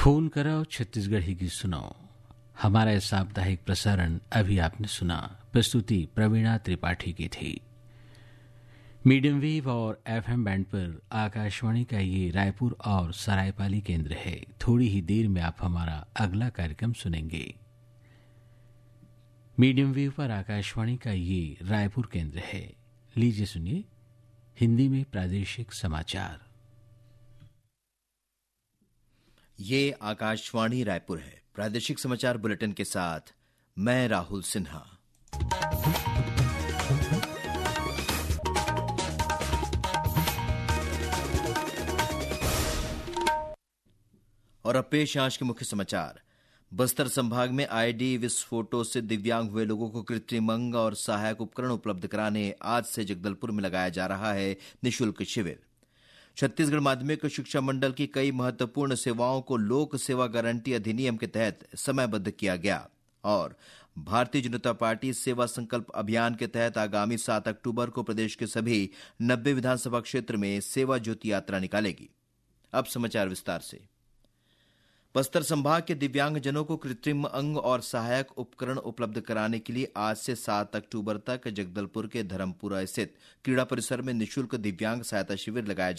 खून कराओ छत्तीसगढ़ी की सुनाओ। हमारा साप्ताहिक प्रसारण अभी आपने सुना। प्रस्तुति प्रवीणा त्रिपाठी की थी। मीडियम वेव और एफएम बैंड पर आकाशवाणी का ये रायपुर और सरायपाली केंद्र है। थोड़ी ही देर में आप हमारा अगला कार्यक्रम सुनेंगे। मीडियम वेव पर आकाशवाणी का ये रायपुर केंद्र है। लीजिए सुनिए हिंदी में प्रादेशिक समाचार। ये आकाशवाणी रायपुर है। प्रादेशिक समाचार बुलेटिन के साथ मैं राहुल सिन्हा। और अब पेश आज के मुख्य समाचार। बस्तर संभाग में आईडी विस्फोटों से दिव्यांग हुए लोगों को कृत्रिम अंग और सहायक उपकरण उपलब्ध कराने आज से जगदलपुर में लगाया जा रहा है निःशुल्क शिविर। छत्तीसगढ़ माध्यमिक शिक्षा मंडल की कई महत्वपूर्ण सेवाओं को लोक सेवा गारंटी अधिनियम के तहत समयबद्ध किया गया। और भारतीय जनता पार्टी सेवा संकल्प अभियान के तहत आगामी 7 अक्टूबर को प्रदेश के सभी 90 विधानसभा क्षेत्र में सेवा ज्योति यात्रा निकालेगी। अब समाचार विस्तार से। बस्तर संभाग के दिव्यांगजनों को कृत्रिम अंग और सहायक उपकरण उपलब्ध कराने के लिए आज से 7 अक्टूबर तक जगदलपुर के धर्मपुरा स्थित क्रीड़ा परिसर में निःशुल्क दिव्यांग सहायता शिविर लगाया